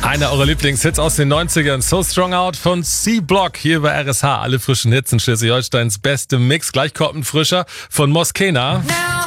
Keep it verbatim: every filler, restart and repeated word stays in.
Einer eurer Lieblingshits aus den neunzigern, So Strong Out von C-Block hier bei R S H. Alle frischen Hits in Schleswig-Holsteins beste Mix. Gleich kommt ein frischer von Moskena.